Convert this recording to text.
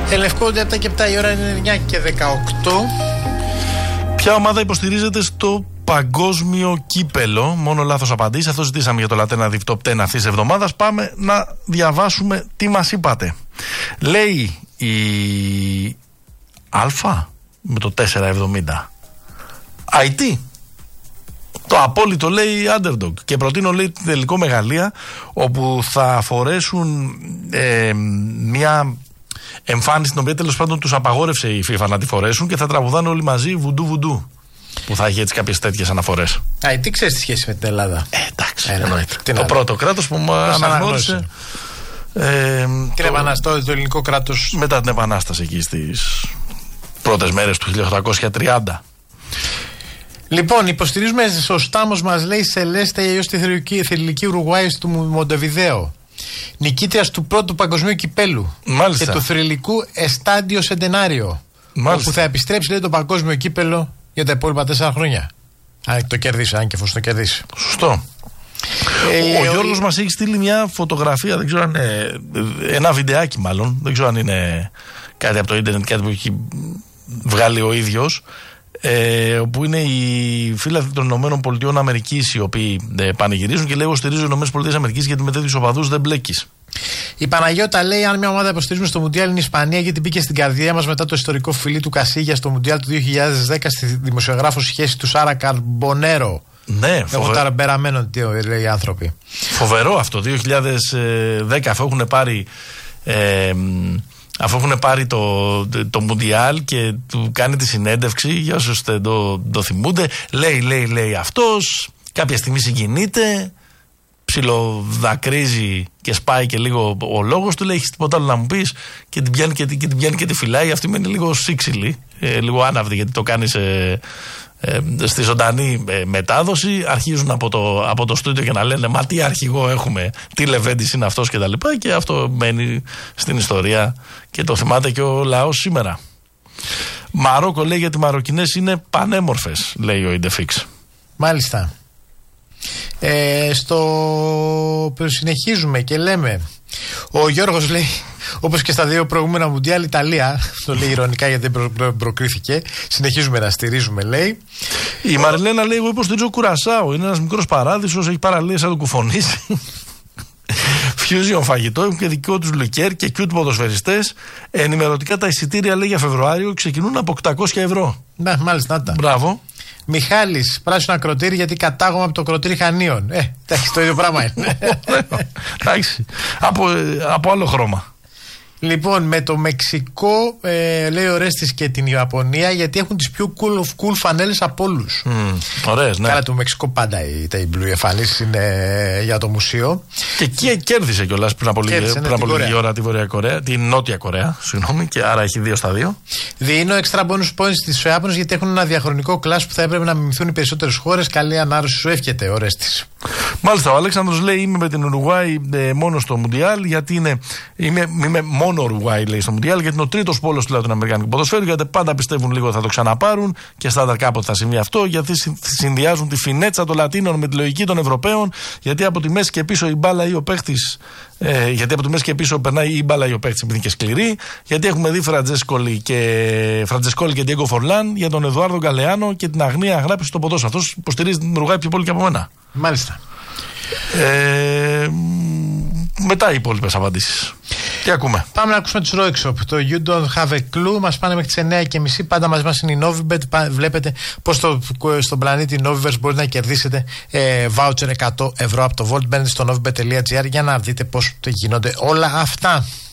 Ελευκόνται από τα και 7 η ώρα, είναι 9 και 18. Ποια ομάδα υποστηρίζεται στο παγκόσμιο κύπελο? Μόνο λάθος απαντήσει. Αυτό ζητήσαμε για το Λατένα Div Top 10 αυτής της εβδομάδας. Πάμε να διαβάσουμε τι μας είπατε. Λέει η Α με το 470 IT. Το απόλυτο λέει Underdog. Και προτείνω, λέει, τελικό Μεγαλεία, όπου θα φορέσουν μια εμφάνιση την οποία τέλος πάντων τους απαγόρευσε η FIFA να τη φορέσουν και θα τραγουδάνε όλοι μαζί βουντού βουντού. Που θα έχει έτσι κάποιες τέτοιες αναφορές. Τι ξέρεις τη σχέση με την Ελλάδα? Εντάξει, εννοείται. Το πρώτο κράτος που αναγνώρισε την Επανάσταση, το ελληνικό κράτος. Μετά την Επανάσταση, εκεί στις πρώτες μέρες του 1830. Λοιπόν, υποστηρίζουμε ο Στάμος, μας λέει, Σελέστα, η θρυλική Ουρουγουάη του Μοντεβιδέο. Νικήτριας του πρώτου παγκοσμίου κυπέλου. Μάλιστα. Και του θρυλικού Εστάντιο Σεντενάριο. Όπου θα επιστρέψει, λέει, το παγκόσμιο κύπελο για τα υπόλοιπα 4 χρόνια. Αν το κερδίσει, αν και εφόσον το κερδίσει. Σωστό. Ο Γιώργος μας έχει στείλει μια φωτογραφία, δεν ξέρω αν είναι ένα βιντεάκι μάλλον, δεν ξέρω αν είναι κάτι από το ίντερνετ, κάτι που έχει βγάλει ο ίδιος, όπου είναι οι φίλαθλοι των Ηνωμένων Πολιτειών Αμερικής οι οποίοι πανηγυρίζουν και λέει: εγώ στηρίζω οι Ηνωμένες Πολιτείες Αμερικής γιατί με τέτοιους οπαδούς δεν μπλέκεις. Η Παναγιώτα λέει: αν μια ομάδα υποστηρίζουμε στο Μουντιάλ είναι η Ισπανία, γιατί μπήκε στην καρδιά μας μετά το ιστορικό φιλί του Κασίγια στο Μουντιάλ του 2010 στη δημοσιογράφο σχέση του Σάρα Καρμπονέρο. Ναι, έχω ταραμπεραμένο, τι λέει οι άνθρωποι. Φοβερό αυτό. 2010, αφού έχουν πάρει το Μουντιάλ και του κάνει τη συνέντευξη, για όσους δεν το θυμούνται, λέει αυτός, κάποια στιγμή συγκινείται, ψιλοδακρύζει και σπάει και λίγο ο λόγος του, λέει: έχεις τίποτα άλλο να μου πεις? Και την πιάνει και τη φυλάει. Αυτή μένει λίγο σύξυλη, λίγο άναυδη, γιατί το κάνει στη ζωντανή μετάδοση. Αρχίζουν από το στούντιο και να λένε: μα τι αρχηγό έχουμε, τι Λεβέντης είναι αυτός κτλ. Και αυτό μένει στην ιστορία και το θυμάται και ο λαός σήμερα. Μαρόκο, λέει, γιατί οι Μαροκινές είναι πανέμορφες, λέει ο Ιντεφίξ. Μάλιστα. Συνεχίζουμε και λέμε: ο Γιώργος λέει, όπως και στα 2 προηγούμενα Μουντιάλ, Ιταλία. Το λέει ειρωνικά γιατί δεν προκρίθηκε. Συνεχίζουμε να στηρίζουμε, λέει. Η Μαριλένα λέει: εγώ υποστηρίζω Κουρασάο. Είναι ένας μικρός παράδεισος, έχει παραλίες σαν το κουφονίσει. Fusion φαγητό, έχουν και δικό τους λικέρ και cute ποδοσφαιριστές. Ενημερωτικά τα εισιτήρια, λέει, για Φεβρουάριο ξεκινούν από 800 ευρώ. Ναι, μάλιστα. Μπράβο. Μιχάλης, πράσινο ακροτήρι, γιατί κατάγομαι από το ακροτήρι Χανίων. Εντάξει, το ίδιο πράγμα είναι. Εντάξει. Από άλλο χρώμα. Λοιπόν, με το Μεξικό, λέει ο Ρέστης, και την Ιαπωνία, γιατί έχουν τις πιο cool φανέλες από όλους. Ωραίες, ναι. Καλά, το Μεξικό πάντα οι blue εμφανίσεις είναι για το μουσείο. Και εκεί κέρδισε κιόλας πριν από λίγη ώρα την Νότια Κορέα, συγγνώμη, και άρα έχει 2-2. Δίνω extra bonus points στις Ιάπωνες, γιατί έχουν ένα διαχρονικό κλάσ που θα έπρεπε να μιμηθούν οι περισσότερες χώρες. Καλή ανάρρωση σου εύχεται ο Ρέστης. Μάλιστα, ο Αλέξανδρος λέει: είμαι με την Ουρουγουάη μόνο στο Μουντιάλ, γιατί είμαι μόνο Ουρουγουάη, λέει, στο Μουντιάλ, γιατί είναι ο τρίτος πόλος του Λατινοαμερικανικού ποδοσφαίρου, γιατί πάντα πιστεύουν λίγο θα το ξαναπάρουν και στάνταρ κάποτε θα συμβεί αυτό, γιατί συνδυάζουν τη φινέτσα των Λατίνων με τη λογική των Ευρωπαίων, γιατί από τη μέση και πίσω η μπάλα ή ο παίχτης, γιατί από τη μέση και πίσω περνάει η μπάλα ή ο παίχτης επειδή είναι και σκληρή, γιατί έχουμε δει Φραντζεσκόλη και Ντιέγκο Φορλάν, για τον Εδουάρδο Γκαλεάνο και την αγνία αγράπηση στο ποδόσφαιρο. Αυτός υποστηρίζει την Ουρουγουάη πιο πολύ και από μένα. Μάλιστα. Μετά οι υπόλοιπες απαντήσεις. Τι ακούμε? Πάμε να ακούσουμε τους Roixop. Το You Don't Have a Clue. Μας πάνε μέχρι τις 9:30. Πάντα μαζί μας είναι η Novibet. Βλέπετε πως στον πλανήτη Noviverse μπορείτε να κερδίσετε voucher 100 ευρώ από το Volt. Μπαίνετε στο novibet.gr για να δείτε πως γίνονται όλα αυτά.